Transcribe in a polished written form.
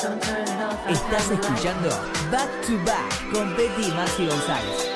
Estás escuchando Back to Back con Petty y Maxi González.